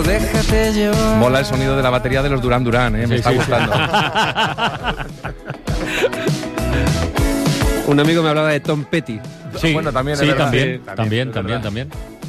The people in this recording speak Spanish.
Solo déjate llevar. Mola el sonido de la batería de los Duran Duran, me está gustando. Un amigo me hablaba de Tom Petty. Sí, bueno, también, sí, es verdad. también.